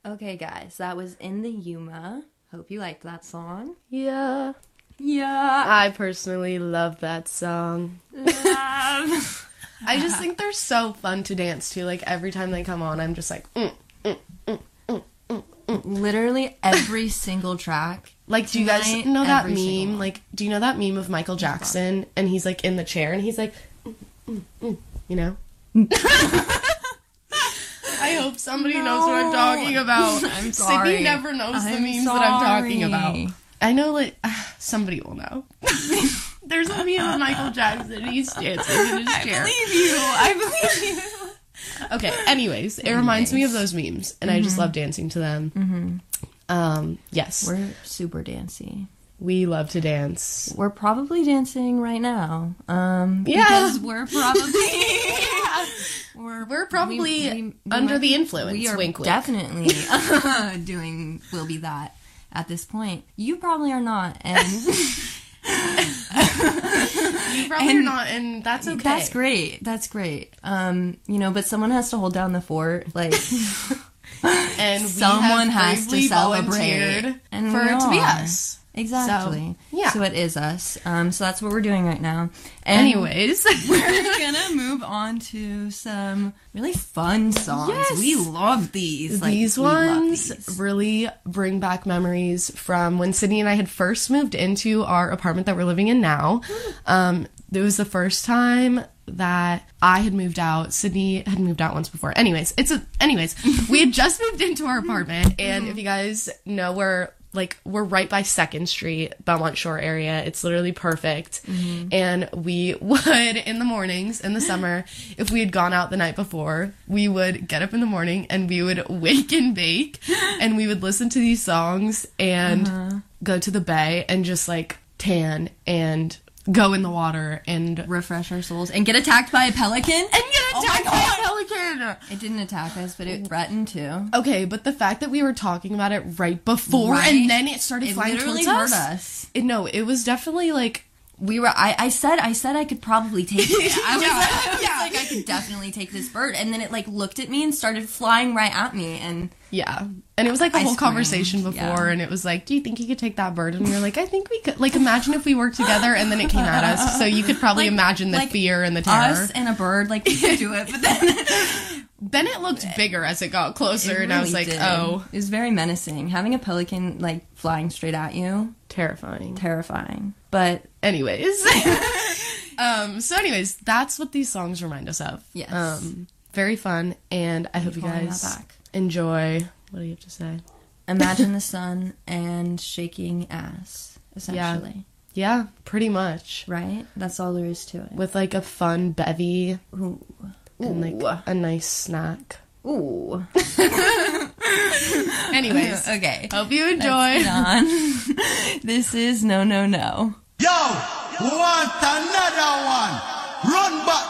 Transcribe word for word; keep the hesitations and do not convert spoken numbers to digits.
Okay, guys, that was In the Yuma. Hope you liked that song. Yeah. Yeah. I personally love that song. Love. I just think they're so fun to dance to. Like, every time they come on, I'm just like, mm, mm, mm, mm, mm, mm. Literally every single track. Like, do you guys Tonight, know that every single meme? one. Like, do you know that meme of Michael Jackson, and he's, like, in the chair, and he's like, mm, mm, mm, you know? I hope somebody No. knows what I'm talking about. I'm sorry. Sydney never knows the I'm memes that I'm talking sorry. about. I know, like, uh, somebody will know. There's a meme of Michael Jackson. He's dancing in his chair. I believe you. I believe you. Okay, anyways, it reminds me of those memes, and mm-hmm. I just love dancing to them. Mm-hmm. Um, yes. We're super dancey. We love to dance. We're probably dancing right now. Um, yeah. Because we're probably... yeah. We're, we're probably we, we, we under might, the influence. We are wink, wink. definitely doing Will Be That at this point. You probably are not, and... You probably and are not, and that's okay. That's great. That's great. Um, you know, but someone has to hold down the fort, like... and someone we have has to celebrate and for it to be us. Exactly. So, yeah. So it is us. Um, so that's what we're doing right now. And anyways, we're gonna move on to some really fun songs. Yes. We love these. Like, these ones these. really bring back memories from when Sydney and I had first moved into our apartment that we're living in now. Um, it was the first time that I had moved out. Sydney had moved out once before. Anyways, it's a, anyways, we had just moved into our apartment, and if you guys know, we're like we're right by Second Street, Belmont Shore area. It's literally perfect. Mm-hmm. And we would, in the mornings, in the summer, if we had gone out the night before, we would get up in the morning and we would wake and bake, and we would listen to these songs and uh-huh. go to the bay and just like tan and go in the water and refresh our souls and get attacked by a pelican and get attacked oh by a pelican. It didn't attack us, but it threatened to. Okay, but the fact that we were talking about it right before right? and then it started it flying literally towards hurt us. us. It, no, it was definitely like we were. I, I said. I said I could probably take it. I was, yeah, like, I was yeah. like, I could definitely take this bird, and then it like looked at me and started flying right at me, and yeah, and it was like a I whole screamed. conversation before, yeah. and it was like, do you think you could take that bird? And we were like, I think we could. Like, imagine if we worked together, and then it came at us. So you could probably like, imagine the like fear and the terror. Us and a bird, like we could do it, but then. Then it looked bigger as it got closer, it really and I was like, did. oh. It was very menacing. Having a pelican, like, flying straight at you. Terrifying. Terrifying. But, anyways. um, so anyways, that's what these songs remind us of. Yes. Um, very fun, and I hope you guys enjoy. What do you have to say? Imagine the sun and shaking ass, essentially. Yeah, yeah, pretty much. Right? That's all there is to it. With, like, a fun bevy. Ooh. And, like, a nice snack. Ooh. Anyways. Okay. Hope you enjoy. Let's get on. This is No No No. Yo, who want another one? Run back